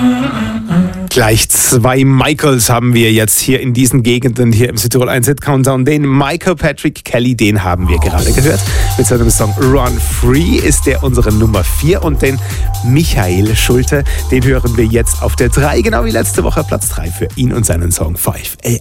Gleich 2 Michaels haben wir jetzt hier in diesen Gegenden, hier im Südtirol 1 Hit Countdown. Den Michael Patrick Kelly, den haben wir gerade gehört. Mit seinem Song Run Free ist der unsere Nummer 4. Und den Michael Schulte, den hören wir jetzt auf der 3, genau wie letzte Woche Platz 3 für ihn und seinen Song 5 AM.